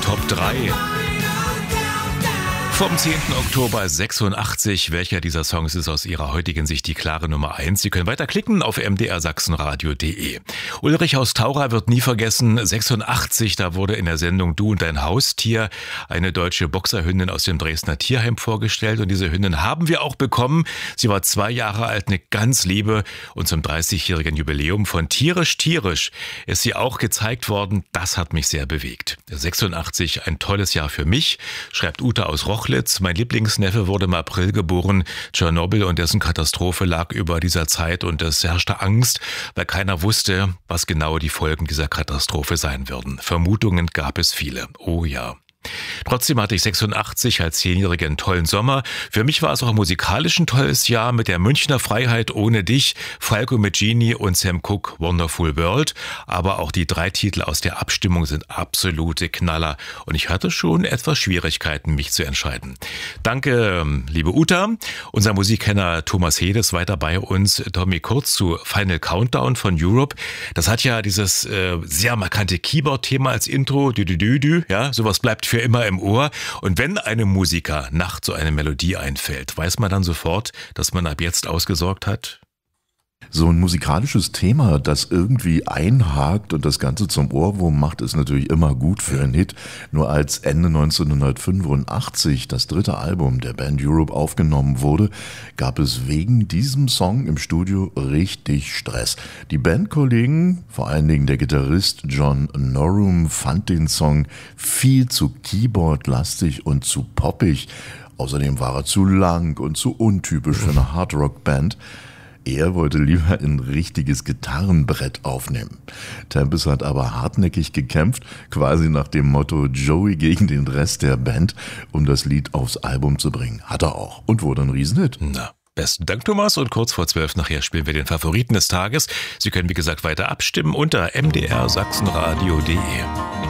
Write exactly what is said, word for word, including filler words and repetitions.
Top drei. Vom zehnten Oktober sechsundachtzig. Welcher dieser Songs ist aus Ihrer heutigen Sicht die klare Nummer eins? Sie können weiter klicken auf m d r sachsenradio punkt d e. Ulrich aus Taura wird nie vergessen, sechsundachtzig, da wurde in der Sendung Du und dein Haustier eine deutsche Boxerhündin aus dem Dresdner Tierheim vorgestellt. Und diese Hündin haben wir auch bekommen. Sie war zwei Jahre alt, eine ganz liebe. Und zum dreißigjährigen Jubiläum von Tierisch Tierisch ist sie auch gezeigt worden. Das hat mich sehr bewegt. sechsundachtzig, ein tolles Jahr für mich, schreibt Uta aus Roch. Mein Lieblingsneffe wurde im April geboren. Tschernobyl und dessen Katastrophe lag über dieser Zeit und es herrschte Angst, weil keiner wusste, was genau die Folgen dieser Katastrophe sein würden. Vermutungen gab es viele. Oh ja. Trotzdem hatte ich sechsundachtzig als Zehnjährige einen tollen Sommer. Für mich war es auch musikalisch ein tolles Jahr mit der Münchner Freiheit ohne dich, Falco mit Genie und Sam Cooke Wonderful World. Aber auch die drei Titel aus der Abstimmung sind absolute Knaller. Und ich hatte schon etwas Schwierigkeiten, mich zu entscheiden. Danke, liebe Uta. Unser Musikkenner Thomas Hedes weiter bei uns. Tommy, kurz zu Final Countdown von Europe. Das hat ja dieses äh, sehr markante Keyboard-Thema als Intro. Dü -dü -dü -dü. Ja, sowas bleibt für immer im Ohr. Und wenn einem Musiker nachts so eine Melodie einfällt, weiß man dann sofort, dass man ab jetzt ausgesorgt hat? So ein musikalisches Thema, das irgendwie einhakt und das Ganze zum Ohrwurm macht, ist natürlich immer gut für einen Hit. Nur als Ende neunzehnhundertfünfundachtzig das dritte Album der Band Europe aufgenommen wurde, gab es wegen diesem Song im Studio richtig Stress. Die Bandkollegen, vor allen Dingen der Gitarrist John Norum, fand den Song viel zu Keyboard-lastig und zu poppig. Außerdem war er zu lang und zu untypisch für eine Hardrock-Band. Er wollte lieber ein richtiges Gitarrenbrett aufnehmen. Tempest hat aber hartnäckig gekämpft, quasi nach dem Motto Joey gegen den Rest der Band, um das Lied aufs Album zu bringen. Hat er auch und wurde ein Riesenhit. Na, besten Dank, Thomas. Und kurz vor zwölf nachher spielen wir den Favoriten des Tages. Sie können, wie gesagt, weiter abstimmen unter m d r sachsenradio punkt d e.